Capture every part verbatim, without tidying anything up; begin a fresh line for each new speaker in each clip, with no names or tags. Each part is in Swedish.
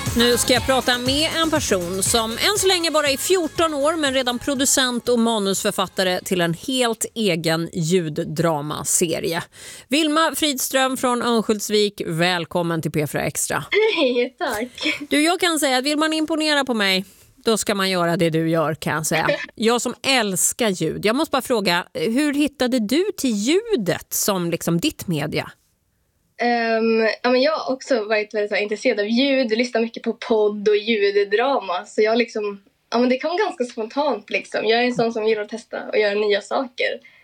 Nu ska jag prata med en person som än så länge bara är fjorton år men redan producent och manusförfattare till en helt egen ljuddramaserie. Vilma Fridström från Örnsköldsvik, välkommen till P fyra Extra.
Hej, tack.
Du, jag kan säga att vill man imponera på mig, då ska man göra det du gör, kan jag säga. Jag som älskar ljud. Jag måste bara fråga, hur hittade du till ljudet som liksom ditt media?
Um, ja, men jag har också varit väldigt så här, intresserad av ljud, lyssnar mycket på podd och ljuddrama. Så jag liksom, ja, men det kom ganska spontant liksom. Jag är en sån som gillar att testa och göra nya saker.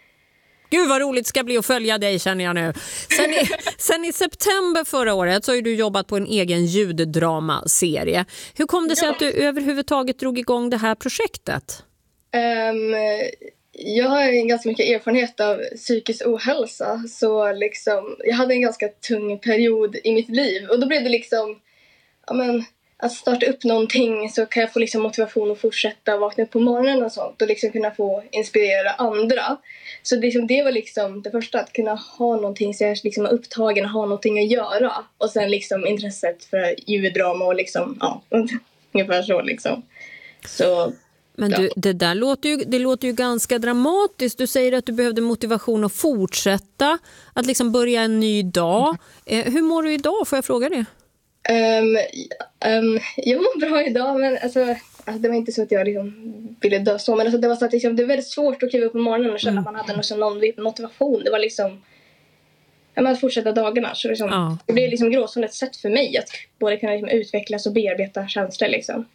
Gud vad roligt ska bli att följa dig, känner jag nu. Sen i, sen i september förra året så har du jobbat på en egen ljuddramaserie. Hur kom det sig ja. att du överhuvudtaget drog igång det här projektet?
Um, jag har ganska mycket erfarenhet av psykisk ohälsa. Så liksom, jag hade en ganska tung period i mitt liv. Och då blev det liksom, ja, men, att starta upp någonting så kan jag få liksom motivation att fortsätta vakna upp på morgonen och sånt. Och liksom kunna få inspirera andra. Så liksom, det var liksom det första, att kunna ha någonting så jag liksom är upptagen och ha någonting att göra. Och sen liksom intresset för ljuddrama och liksom, ja, ungefär så liksom. Så...
Men du, det där låter ju, det låter ju ganska dramatiskt. Du säger att du behövde motivation att fortsätta, att liksom börja en ny dag. Eh, hur mår du idag, får jag fråga det?
Um, um, jag mår bra idag, men alltså, alltså, det var inte så att jag liksom ville dö så. Men alltså, det var så att liksom, det var väldigt svårt att kliva upp på morgonen och känna mm. att man hade någon, någon motivation. Det var liksom, jag menar, att fortsätta dagarna. Så liksom, ja. Det blev liksom gråzon ett sätt för mig att både kunna liksom utvecklas och bearbeta känslor liksom.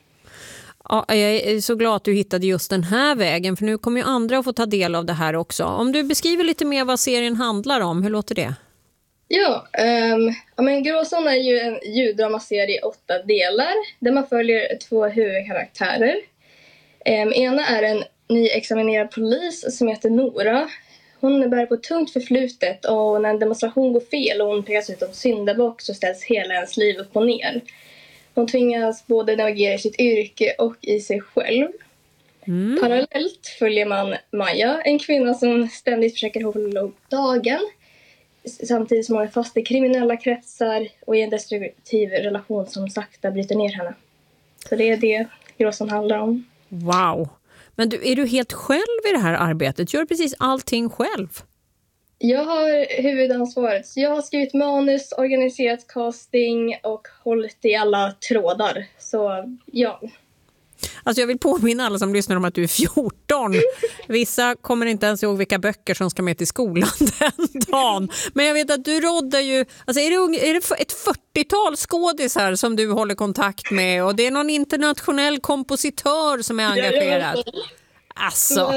Ja, jag är så glad att du hittade just den här vägen, för nu kommer ju andra att få ta del av det här också. Om du beskriver lite mer vad serien handlar om, hur låter det?
Ja, um, ja men Gråzon är ju en ljuddramaserie i åtta delar där man följer två huvudkaraktärer. Um, ena är en nyexaminerad polis som heter Nora. Hon bär på ett tungt förflutet och när en demonstration går fel och hon pekas ut som syndabock så ställs hela ens liv upp och ner. Hon tvingas både navigera i sitt yrke och i sig själv. Mm. Parallellt följer man Maja, en kvinna som ständigt försöker hålla upp dagen. Samtidigt som hon är fast i kriminella kretsar och i en destruktiv relation som sakta bryter ner henne. Så det är det Gråzon handlar om.
Wow! Men du, är du helt själv i det här arbetet? Gör du precis allting själv?
Jag har huvudansvaret. Så jag har skrivit manus, organiserat casting och hållit i alla trådar. Så ja.
Alltså jag vill påminna alla som lyssnar om att du är fjorton. Vissa kommer inte ens ihåg vilka böcker som ska med till skolan den dagen. Men jag vet att du råddar ju... Alltså är det, är det ett fyrtiotal skådisar som du håller kontakt med? Och det är någon internationell kompositör som är engagerad. Alltså...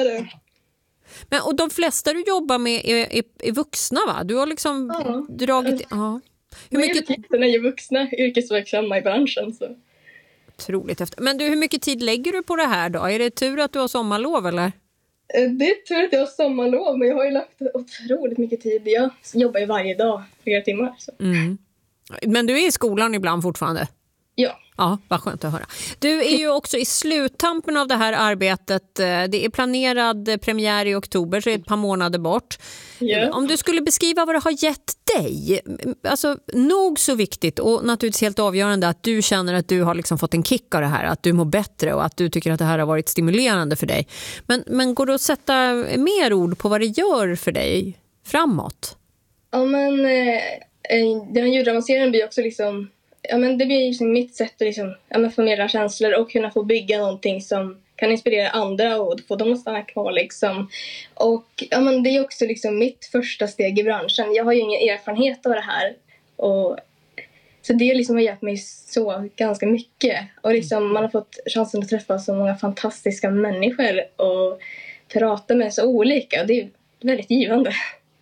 Men, och de flesta du jobbar med är, är, är vuxna, va? Du har liksom ja. dragit... Ja.
Hur mycket tid är ju vuxna yrkesverksamma i branschen, så...
Otroligt efter. Men du, hur mycket tid lägger du på det här då? Är det tur att du har sommarlov, eller?
Det är tur att jag har sommarlov, men jag har ju lagt otroligt mycket tid. Jag jobbar ju varje dag, flera timmar. Så.
Mm. Men du är i skolan ibland fortfarande?
Ja.
Ja, vad skönt att höra. Du är ju också i sluttampen av det här arbetet. Det är planerad premiär i oktober, så är det ett par månader bort. Yeah. Om du skulle beskriva vad det har gett dig, alltså nog så viktigt och naturligtvis helt avgörande att du känner att du har liksom fått en kick av det här, att du mår bättre och att du tycker att det här har varit stimulerande för dig. Men, men går det att sätta mer ord på vad det gör för dig framåt?
Ja, men eh, den här ljuddramaserien blir också liksom... Ja, men det blir liksom mitt sätt att liksom, ja, men förmedla känslor och kunna få bygga någonting som kan inspirera andra och få dem att stanna kvar. Liksom. Och ja, men det är också liksom mitt första steg i branschen. Jag har ju ingen erfarenhet av det här. Och, så det liksom har hjälpt mig så ganska mycket. Och liksom, man har fått chansen att träffa så många fantastiska människor och prata med så olika. Det är väldigt givande.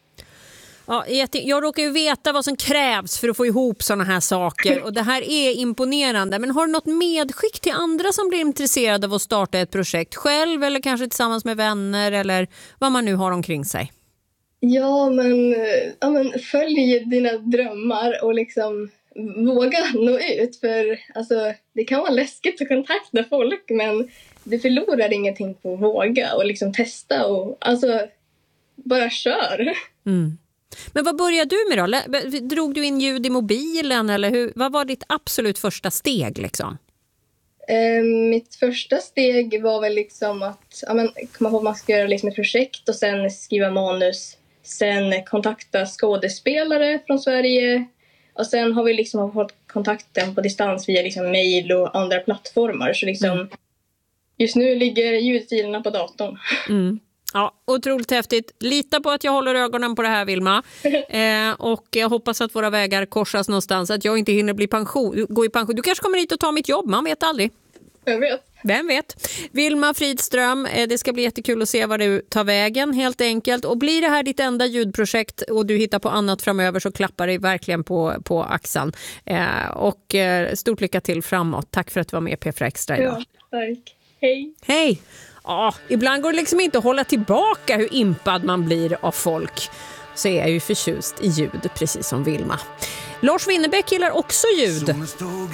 Ja, jag råkar ju veta vad som krävs för att få ihop såna här saker och det här är imponerande. Men har du något medskick till andra som blir intresserade av att starta ett projekt själv eller kanske tillsammans med vänner eller vad man nu har omkring sig?
Ja, men, ja, men följ dina drömmar och liksom våga nå ut. För alltså, det kan vara läskigt att kontakta folk, men du förlorar ingenting på att våga och liksom testa och alltså bara kör.
Mm. Men vad började du med då? Drog du in ljud i mobilen eller hur? Vad var ditt absolut första steg liksom?
Eh, mitt första steg var väl liksom att ja, men, komma på att man ska göra liksom ett projekt och sen skriva manus. Sen kontakta skådespelare från Sverige. Och sen har vi liksom fått kontakten på distans via liksom mejl och andra plattformar. Så liksom, mm. just nu ligger ljudfilerna på datorn.
Mm. Ja, otroligt häftigt. Lita på att jag håller ögonen på det här, Vilma. Eh, och jag hoppas att våra vägar korsas någonstans. Att jag inte hinner bli pension, gå i pension. Du kanske kommer hit och tar mitt jobb, man vet aldrig.
Jag vet.
Vem vet? Vilma Fridström, eh, det ska bli jättekul att se vad du tar vägen helt enkelt. Och blir det här ditt enda ljudprojekt och du hittar på annat framöver så klappar det verkligen på, på axeln. Eh, och eh, stort lycka till framåt. Tack för att du var med i P fyra Extra idag.
Ja, tack. Hej.
Hej. Ja, ibland går det liksom inte att hålla tillbaka hur impad man blir av folk. Så är jag ju förtjust i ljud, precis som Vilma. Lars Winnerbäck gillar också ljud.